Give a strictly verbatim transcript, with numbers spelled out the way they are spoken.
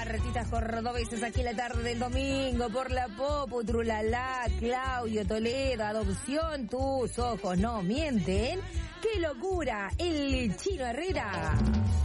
Artistas cordobeses aquí en la tarde del domingo por la Popu, Trulala, Claudio Toledo, Adopción, tus ojos no mienten. ¡Qué locura! El Chino Herrera.